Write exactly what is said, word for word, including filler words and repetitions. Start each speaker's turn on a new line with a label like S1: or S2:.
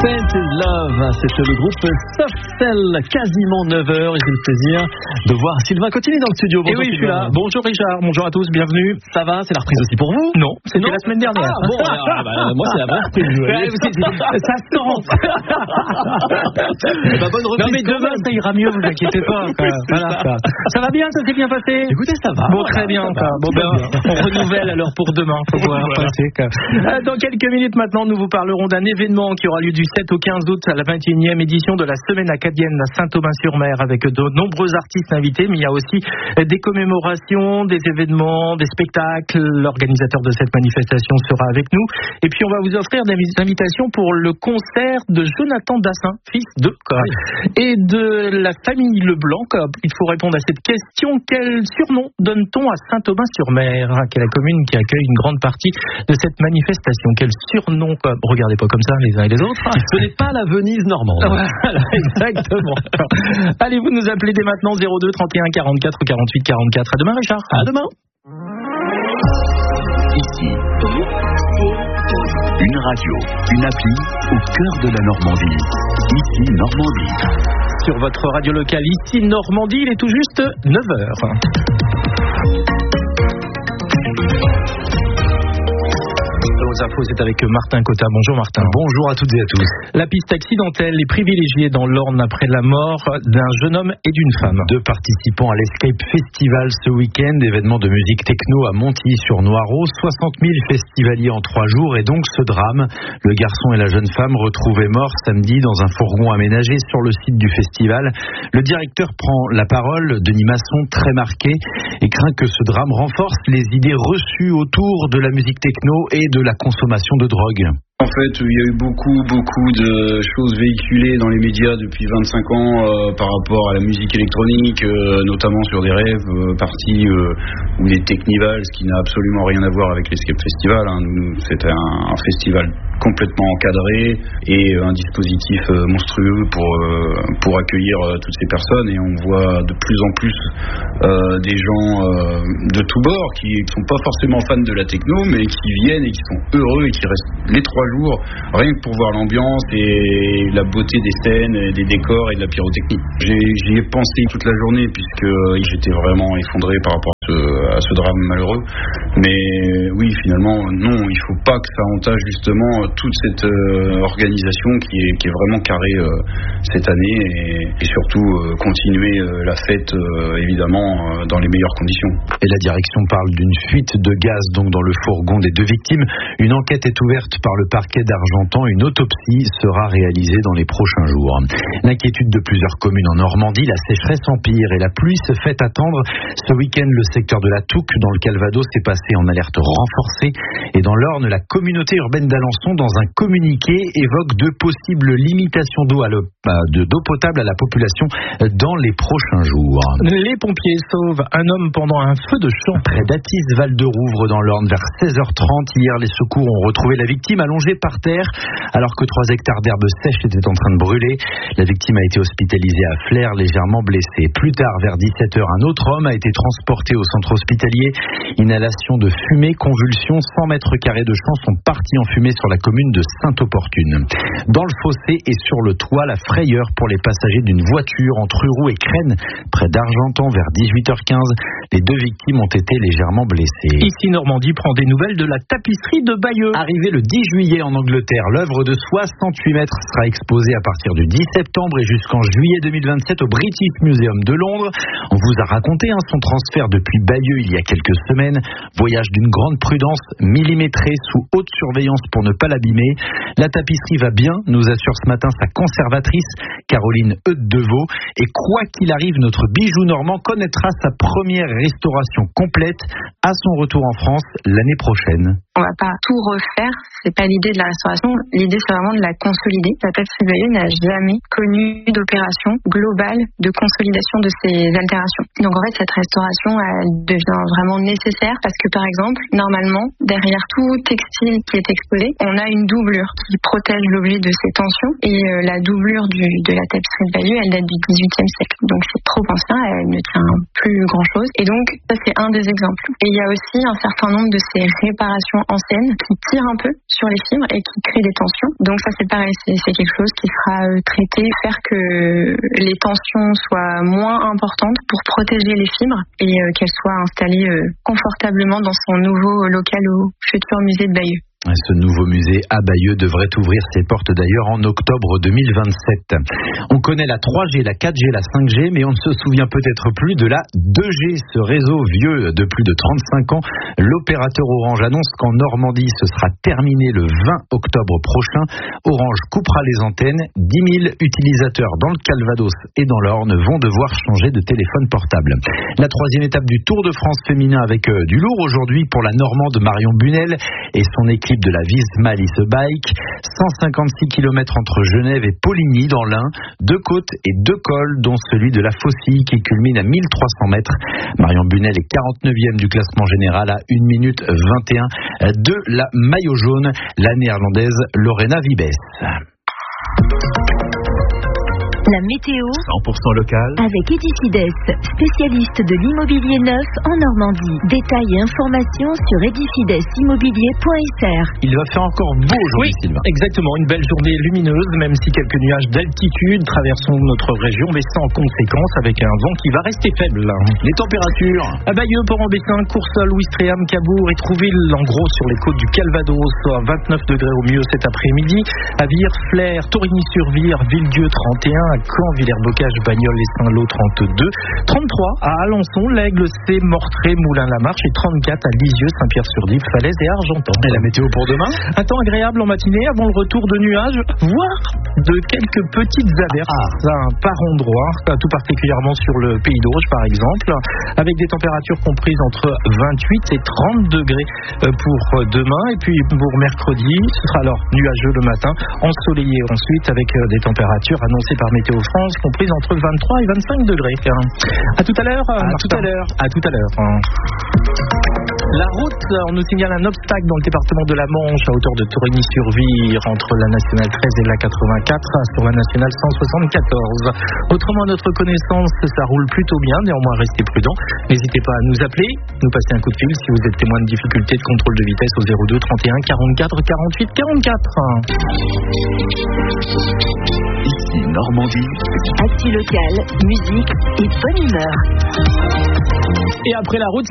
S1: Paint is Love, c'est le groupe Soft Cell, quasiment neuf heures, et j'ai le plaisir de voir Sylvain Cottini dans le studio.
S2: Bonjour, et oui, je suis là. Bonjour Richard, bonjour à tous, bienvenue.
S1: Ça va, c'est la reprise aussi pour vous?
S2: Non, c'était non la semaine dernière.
S1: Ah bon, alors, bah, moi c'est la vraie reprise.
S2: Ça se tente.
S1: Bah, bonne reprise.
S2: Non mais demain ça ira mieux, vous inquiétez pas. Voilà. Ça. ça va bien, ça s'est bien passé?
S1: Écoutez, ça va.
S2: Bon, très bien. Ça. Bon, ben, on renouvelle alors pour demain. Faut voir passer. Dans quelques minutes maintenant, nous vous parlerons d'un événement qui aura lieu du sept au quinze août à la vingt et unième édition de la Semaine acadienne à Saint-Aubin-sur-Mer avec de nombreux artistes invités, mais il y a aussi des commémorations, des événements, des spectacles. L'organisateur de cette manifestation sera avec nous. Et puis on va vous offrir des invitations pour le concert de Jonathan Dassin, fils de oui. et de la famille Leblanc. Il faut répondre à cette question. Quel surnom donne-t-on à Saint-Aubin-sur-Mer, qui est la commune qui accueille une grande partie de cette manifestation? Quel surnom? Regardez pas comme ça les uns et les autres.
S1: Ce n'est pas la Venise normande.
S2: Voilà, exactement. Allez, vous nous appelez dès maintenant zéro deux trente et un quarante-quatre quarante-huit quarante-quatre. À demain, Richard.
S1: À demain.
S3: Ici, une radio, une appli au cœur de la Normandie. Ici, Normandie.
S2: Sur votre radio locale, ici, Normandie, il est tout juste neuf heures. Aux infos, c'est avec Martin Cotta. Bonjour Martin.
S4: Bonjour à toutes et à tous.
S2: La piste accidentelle est privilégiée dans l'Orne après la mort d'un jeune homme et d'une femme.
S4: Deux participants à l'Escape Festival ce week-end, événement de musique techno à Montilly-sur-Noireau. soixante mille festivaliers en trois jours et donc ce drame. Le garçon et la jeune femme retrouvés morts samedi dans un fourgon aménagé sur le site du festival. Le directeur prend la parole, Denis Masson, très marqué, et craint que ce drame renforce les idées reçues autour de la musique techno et de la consommation de drogue.
S5: En fait, il y a eu beaucoup, beaucoup de choses véhiculées dans les médias depuis vingt-cinq ans euh, par rapport à la musique électronique, euh, notamment sur des rêves euh, parties euh, ou des technivals, ce qui n'a absolument rien à voir avec l'Escape Festival. Hein. Nous, c'était un, un festival complètement encadré et un dispositif euh, monstrueux pour euh, pour accueillir euh, toutes ces personnes. Et on voit de plus en plus euh, des gens euh, de tous bords qui ne sont pas forcément fans de la techno, mais qui viennent et qui sont heureux et qui restent les trois jours, rien que pour voir l'ambiance et la beauté des scènes, et des décors et de la pyrotechnie. J'ai, j'y ai pensé toute la journée puisque j'étais vraiment effondré par rapport à ce, à ce drame malheureux. Mais oui, finalement, non, il ne faut pas que ça entache justement toute cette euh, organisation qui est, qui est vraiment carrée euh, cette année et, et surtout euh, continuer euh, la fête euh, évidemment euh, dans les meilleures conditions.
S4: Et la direction parle d'une fuite de gaz donc dans le fourgon des deux victimes. Une enquête est ouverte par le parquet d'Argentan. Une autopsie sera réalisée dans les prochains jours. L'inquiétude de plusieurs communes en Normandie, la sécheresse empire et la pluie se fait attendre. Ce week-end, le secteur de la Touque dans le Calvados est passé en alerte renforcée. Et dans l'Orne, la communauté urbaine d'Alençon, dans un communiqué, évoque de possibles limitations d'eau, à le, de, d'eau potable à la population dans les prochains jours.
S2: Les pompiers sauvent un homme pendant un feu de champ
S4: près d'Athis, Val-de-Rouvre dans l'Orne vers seize heures trente. Hier, les secours ont retrouvé la victime allongée par terre alors que trois hectares d'herbe sèche étaient en train de brûler. La victime a été hospitalisée à Flers, légèrement blessée. Plus tard, vers dix-sept heures, un autre homme a été transporté au centre hospitalier. Inhalation de fumée, convulsion, cent mètres carrés de champs sont partis en fumée sur la commune de Sainte-Opportune. Dans le fossé et sur le toit, la frayeur pour les passagers d'une voiture entre Uroux et Crène, près d'Argentan, vers dix-huit heures quinze. Les deux victimes ont été légèrement blessées.
S2: Ici, Normandie prend des nouvelles de la tapisserie de Bayeux.
S4: Arrivé le dix juillet en Angleterre, l'œuvre de soixante-huit mètres sera exposée à partir du dix septembre et jusqu'en juillet deux mille vingt-sept au British Museum de Londres. On vous a raconté hein, son transfert depuis Bayeux il y a quelques semaines. Voyage d'une grande prudence, millimétré sous haute surveillance pour ne pas l'abîmer. La tapisserie va bien, nous assure ce matin sa conservatrice, Caroline Eudes-Devaux. Et quoi qu'il arrive, notre bijou normand connaîtra sa première restauration complète à son retour en France l'année prochaine.
S6: On va pas tout refaire, c'est pas l'idée de la restauration, l'idée c'est vraiment de la consolider. La tapisserie de Bayeux n'a jamais connu d'opération globale de consolidation de ses altérations. Donc en fait cette restauration elle devient vraiment nécessaire parce que par exemple, normalement, derrière tout textile qui est exposé, on a une doublure qui protège l'objet de ses tensions et euh, la doublure du, de la tapisserie de Bayeux, elle date du dix-huitième siècle. Donc c'est trop ancien, elle ne tient plus grand chose. Et donc ça c'est un des exemples. Et il y a aussi un certain nombre de ces réparations en scène qui tire un peu sur les fibres et qui crée des tensions. Donc ça c'est pareil, c'est, c'est quelque chose qui sera traité, faire que les tensions soient moins importantes pour protéger les fibres et euh, qu'elles soient installées euh, confortablement dans son nouveau local au futur musée de Bayeux.
S4: Ce nouveau musée à Bayeux devrait ouvrir ses portes d'ailleurs en octobre deux mille vingt-sept. On connaît la trois G, la quatre G, la cinq G, mais on ne se souvient peut-être plus de la deux G, ce réseau vieux de plus de trente-cinq ans. L'opérateur Orange annonce qu'en Normandie, ce sera terminé le vingt octobre prochain. Orange coupera les antennes. dix mille utilisateurs dans le Calvados et dans l'Orne vont devoir changer de téléphone portable. La troisième étape du Tour de France féminin avec euh, du lourd aujourd'hui pour la Normande Marion Bunel et son équipe de la Visma Alice Bike. cent cinquante-six kilomètres entre Genève et Poligny dans l'Ain, deux côtes et deux cols, dont celui de la Faucille qui culmine à mille trois cents mètres. Marion Bunel est quarante-neuvième du classement général à une minute vingt et un de la maillot jaune, la néerlandaise Lorena Vibes.
S7: La météo
S3: cent pour cent local
S7: avec Edifides, spécialiste de l'immobilier neuf en Normandie. Détails et informations sur edifides immobilier point f r.
S4: Il va faire encore beau aujourd'hui,
S2: Oui,
S4: Sylvain.
S2: exactement, une belle journée lumineuse, même si quelques nuages d'altitude traversent notre région, mais sans conséquence, avec un vent qui va rester faible.
S4: Les températures
S2: À Bayeux, Port-en-Bessin, Coursol, Ouistreham, Cabourg et Trouville, en gros sur les côtes du Calvados, soit vingt-neuf degrés au mieux cet après-midi. À Vire, Flers, Torigny-sur-Vire, Villedieu trente et un, à Caen, Villers-Bocage, Bagnols et Saint-Lô trente-deux, trente-trois à Alençon, l'Aigle, C, Mortré, Moulins-la-Marche et trente-quatre à Lisieux, Saint-Pierre-sur-Dive, Falaise et Argentan.
S4: et la météo pour demain?
S2: Un temps agréable en matinée avant le retour de nuages, voire de quelques petites averses
S4: Ah.
S2: par endroits, tout particulièrement sur le Pays d'Auge par exemple, avec des températures comprises entre vingt-huit et trente degrés pour demain. Et puis pour mercredi, ce sera alors nuageux le matin, ensoleillé ensuite avec des températures annoncées par Météo France comprises entre vingt-trois et vingt-cinq degrés. À tout à l'heure.
S4: À
S2: Martin.
S4: tout à l'heure.
S2: À tout à l'heure. La route, on nous signale un obstacle dans le département de la Manche à hauteur de Torigny-sur-Vire entre la nationale treize et la quatre-vingt-quatre sur la nationale cent soixante-quatorze. Autrement, à notre connaissance, ça roule plutôt bien, néanmoins restez prudents. N'hésitez pas à nous appeler, nous passer un coup de fil si vous êtes témoin de difficultés de contrôle de vitesse au zéro deux trente et un quarante-quatre quarante-huit quarante-quatre.
S3: Ici Normandie.
S7: Actu local, musique et bonne humeur.
S2: Et après la route,